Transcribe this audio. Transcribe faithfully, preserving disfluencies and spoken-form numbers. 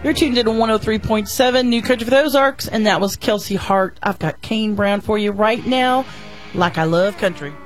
You're tuned in to one oh three point seven New Country for the Ozarks, and that was Kelsey Hart. I've got Kane Brown for you right now, Like I Love Country.